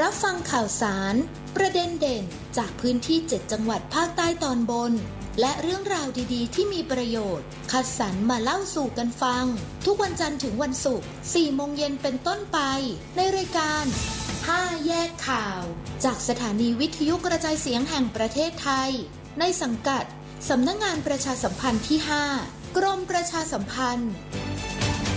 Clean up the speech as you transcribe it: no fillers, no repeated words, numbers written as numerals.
รับฟังข่าวสารประเด็นเด่นจากพื้นที่ 7 จังหวัดภาคใต้ตอนบนและเรื่องราวดีๆที่มีประโยชน์คัดสรรมาเล่าสู่กันฟังทุกวันจันทร์ถึงวันศุกร์ 4 โมงเย็นเป็นต้นไปในรายการ5แยกข่าวจากสถานีวิทยุกระจายเสียงแห่งประเทศไทยในสังกัดสำนักงานประชาสัมพันธ์ที่ 5 กรมประชาสัมพันธ์